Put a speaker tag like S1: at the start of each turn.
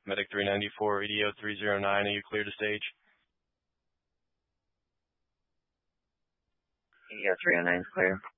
S1: Medic 394, EDO 309, are you clear to stage?
S2: EDO 309 is clear.